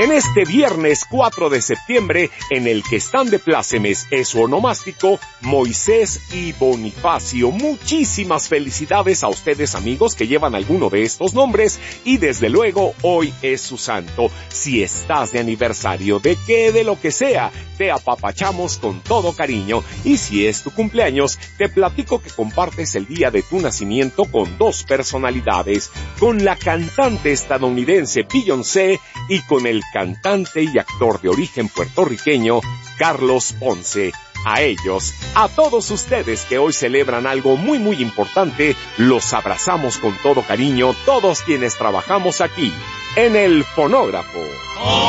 En este viernes 4 de septiembre, en el que están de plácemes es su onomástico, Moisés y Bonifacio. Muchísimas felicidades a ustedes, amigos, que llevan alguno de estos nombres, y desde luego hoy es su santo. Si estás de aniversario, de lo que sea, te apapachamos con todo cariño, y si es tu cumpleaños, te platico que compartes el día de tu nacimiento con dos personalidades, con la cantante estadounidense Beyoncé y con el cantante y actor de origen puertorriqueño Carlos Ponce. A ellos, a todos ustedes que hoy celebran algo muy muy importante, los abrazamos con todo cariño, todos quienes trabajamos aquí en el fonógrafo.